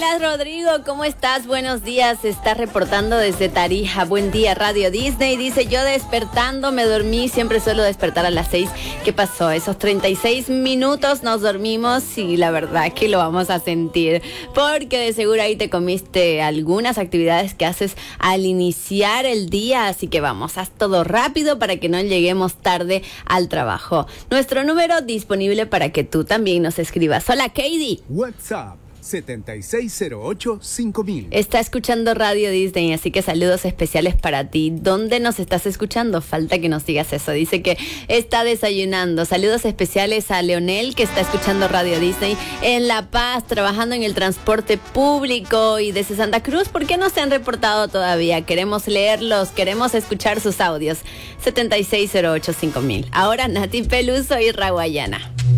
Douglas Rodrigo, ¿cómo estás? Buenos días, se está reportando desde Tarija. Buen día, Radio Disney. Dice, yo despertando, me dormí, siempre suelo despertar a las 6. ¿Qué pasó? Esos 36 minutos nos dormimos y la verdad que lo vamos a sentir, porque de seguro ahí te comiste algunas actividades que haces al iniciar el día, así que vamos, haz todo rápido para que no lleguemos tarde al trabajo. Nuestro número disponible para que tú también nos escribas. Hola, Katie. WhatsApp 7608-5000. Está escuchando Radio Disney, así que saludos especiales para ti. ¿Dónde nos estás escuchando? Falta que nos digas eso. Dice que está desayunando. Saludos especiales a Leonel, que está escuchando Radio Disney en La Paz, trabajando en el transporte público. Y desde Santa Cruz, ¿por qué no se han reportado todavía? Queremos leerlos, queremos escuchar sus audios. 7608-5000. Ahora Nati Peluso y Raguayana.